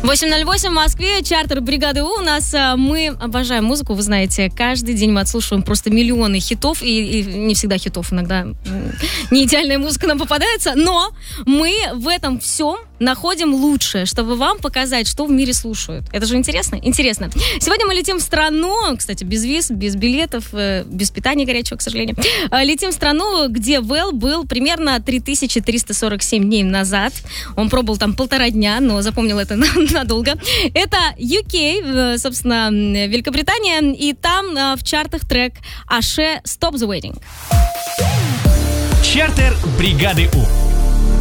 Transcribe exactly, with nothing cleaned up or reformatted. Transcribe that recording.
восемь ноль восемь в Москве, чартер бригады У. У нас а, мы обожаем музыку, вы знаете. Каждый день мы отслушиваем просто миллионы хитов. И, и не всегда хитов, иногда не идеальная музыка нам попадается. Но мы в этом всем находим лучшее, чтобы вам показать, что в мире слушают. Это же интересно? Интересно. Сегодня мы летим в страну, кстати, без виз, без билетов, без питания горячего, к сожалению. Летим в страну, где Вэл был примерно три тысячи триста сорок семь дней назад. Он пробыл там полтора дня, но запомнил это надолго. Это ю кей, собственно, Великобритания, и там в чартах трек Аше «Stop the Waiting». Чартер бригады У.